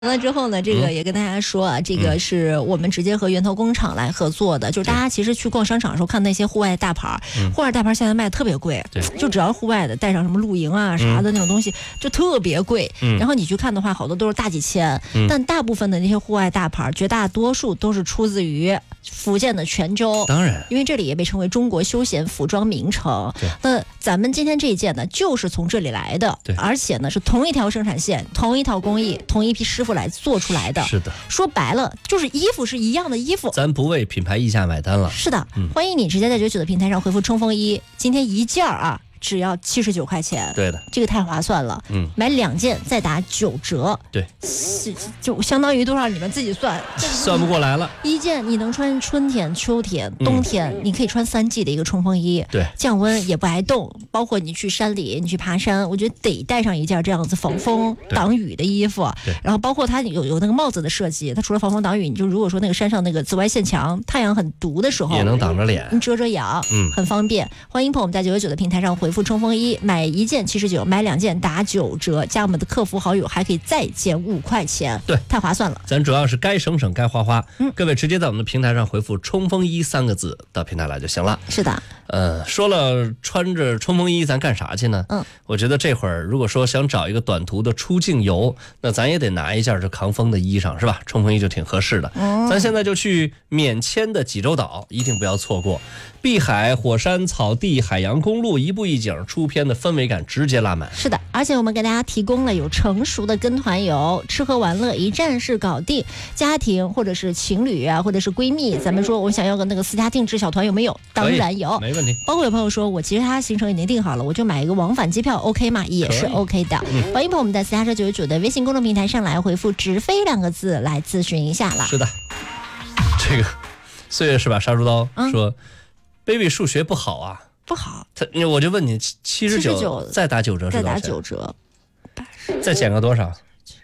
完了之后呢，这个也跟大家说啊，这个是我们直接和源头工厂来合作的。就是大家其实去逛商场的时候看那些户外大牌，户外大牌现在卖特别贵，就只要户外的带上什么露营啊啥的那种东西，就特别贵。然后你去看的话，好多都是大几千，但大部分的那些户外大牌，绝大多数都是出自于福建的泉州。 当然， 因为这里也被称为中国休闲服装名城。那咱们今天这一件呢，就是从这里来的，而且呢是同一条生产线、同一套工艺、同一批师傅来做出来的。 是的， 说白了就是衣服是一样的衣服， 咱不为品牌溢价买单了。 是的，欢迎你直接在99的平台上回复冲锋衣，今天一件啊只要79块钱， 对的， 这个太划算了。买2件再打9折， 对， 就相当于多少？你们自己算， 算不过来了。 一件你能穿春天、秋天、冬天，你可以穿3季的一个冲锋衣， 对， 降温也不挨冻。包括你去山里，你去爬山，我觉得得带上一件这样子防风挡雨的衣服。然后包括它有那个帽子的设计，它除了防风挡雨，你就如果说那个山上那个紫外线强，太阳很毒的时候， 也能挡着脸， 你遮阳，很方便。欢迎朋友们在99的平台上回复冲锋衣，买1件79，买2件打9折，加我们的客服好友还可以再减5块钱， 对， 太划算了。 咱主要是该省省，该花花。各位直接在我们的平台上回复冲锋衣3个字到平台来就行了。 是的， 说了穿着冲锋衣咱干啥去呢？我觉得这会儿如果说想找一个短途的出境游，那咱也得拿一件这抗风的衣裳，是吧？冲锋衣就挺合适的。咱现在就去免签的济州岛，一定不要错过。碧海、火山、草地、海洋公路，一步一景，出片的氛围感直接拉满。 是的，而且我们给大家提供了有成熟的跟团游，吃喝玩乐一站式搞定。家庭或者是情侣啊，或者是闺蜜，咱们说我想要个那个私家定制小团有没有？当然有， 没问题。 包括有朋友说我其实他行程已经定好了，我就买一个往返机票 OK 吗？也是 OK 的。欢迎朋友们在私家车99的微信公众平台上来回复直飞2个字来咨询一下了。 是的，这个岁月是把杀猪刀说，baby 数学不好啊， 不好。 我就问你，79再打9折是多少钱？ 再打9折， 再减个多少？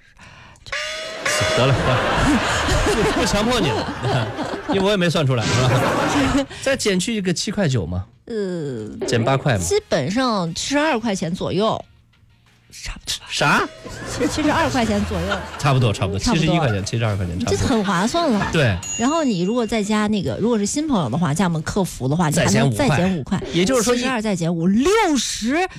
得了，不强迫你了，因为我也没算出来，是吧？再减去一个7块9吗？减8块吗？ 基本上72块钱左右。差不多啥 ？72块钱左右， 差不多，71块钱，72块钱，差不多， 这很划算了。 对。 然后你如果再加那个，如果是新朋友的话，加我们客服的话，你还能再减5块， 也就是说 72再减5，67。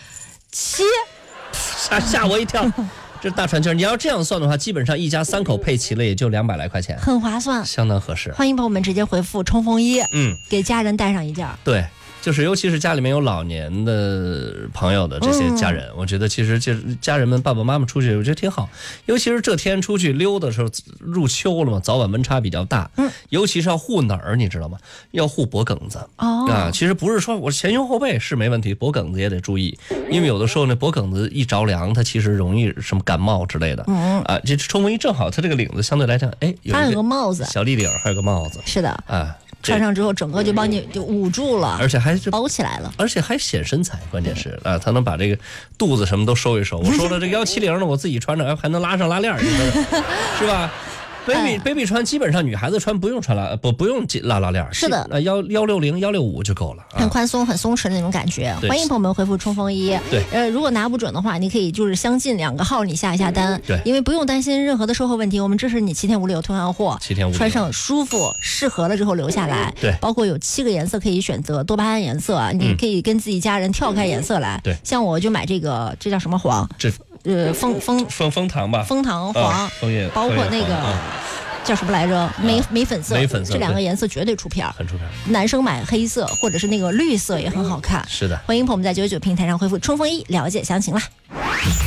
吓我一跳！这大船券，你要这样算的话，基本上一家3口配齐了也就200来块钱， 很划算， 相当合适。 欢迎朋友们直接回复冲锋衣，给家人带上一件。 对。就是尤其是家里面有老年的朋友的这些家人，我觉得其实就是家人们爸爸妈妈出去，我觉得挺好。尤其是这天出去溜的时候，入秋了嘛，早晚温差比较大。尤其是要护哪儿，你知道吗？要护脖梗子。其实不是说我前胸后背是没问题，脖梗子也得注意，因为有的时候呢，脖梗子一着凉，它其实容易什么感冒之类的。这冲锋衣正好，它这个领子相对来讲， 它有个帽子， 小立领，还有个帽子。 是的。穿上之后，整个就帮你就捂住了， 而且还是包起来了， 而且还显身材。关键是它能把这个肚子什么都收一收。我说了，这170呢，我自己穿着还能拉上拉链，是吧？baby 穿基本上女孩子穿不用穿不用拉链， 是的 ，160、165就够了， 很宽松、很松弛的那种感觉。欢迎朋友们回复冲锋衣。 对， 如果拿不准的话，你可以就是相近2个号你下一下单。 对， 因为不用担心任何的售后问题，我们支持你7天无理由退换货 ，7天无理由， 穿上舒服、适合了之后留下来。 对， 包括有7个颜色可以选择，多巴胺颜色啊，你可以跟自己家人跳开颜色来。 对， 像我就买这叫什么黄？ 枫糖吧， 枫糖黄，包括那个。叫什么来着？玫粉色，这2个颜色绝对出片， 很出片。 男生买黑色或者是那个绿色也很好看。 是的， 欢迎朋友们在99平台上回复冲锋衣了解详情啦。